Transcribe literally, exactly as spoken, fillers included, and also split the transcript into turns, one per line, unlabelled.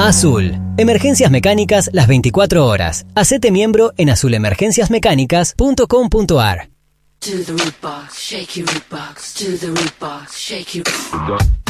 Azul. Emergencias mecánicas las veinticuatro horas. Hacete miembro en azul emergencias mecánicas punto com punto ar.
To the root box, shake your root box. To the root box, shake your...